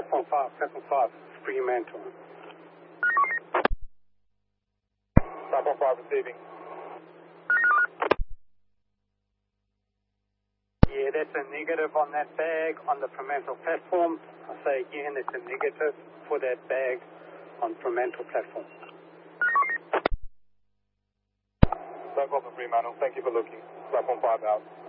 platform 5, Fremantle. Platform 5 receiving. Yeah, that's a negative on that bag on the Fremantle platform. I'll say again, it's a negative for that bag on Fremantle platform. No problem, Fremantle. Thank you for looking. Platform 5 out.